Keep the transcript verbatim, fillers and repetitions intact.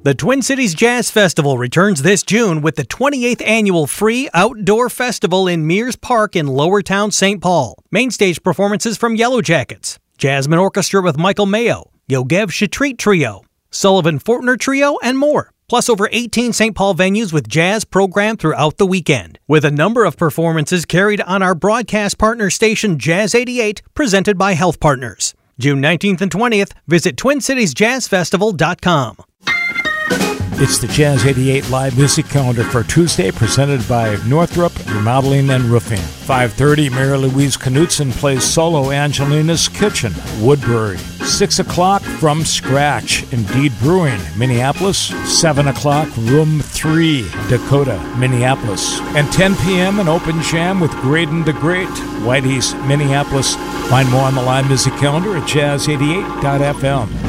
The Twin Cities Jazz Festival returns this June with the twenty-eighth annual free outdoor festival in Mears Park in Lowertown, Saint Paul. Main stage performances from Yellow Jackets, Jasmine Orchestra with Michael Mayo, Yogev Shetreat Trio, Sullivan Fortner Trio, and more. Plus over eighteen Saint Paul venues with jazz programmed throughout the weekend, with a number of performances carried on our broadcast partner station Jazz eighty-eight, presented by Health Partners. June nineteenth and twentieth, visit twin cities jazz festival dot com. It's the Jazz eighty-eight live music calendar for Tuesday, presented by Northrop Remodeling and Roofing. five thirty, Mary Louise Knutson plays solo Angelina's Kitchen, Woodbury. six o'clock, From Scratch, Indeed Brewing, Minneapolis. seven o'clock, Room three, Dakota, Minneapolis. And ten p.m., an open jam with Graydon the Great, Whitey's, Minneapolis. Find more on the live music calendar at jazz eighty-eight dot f m.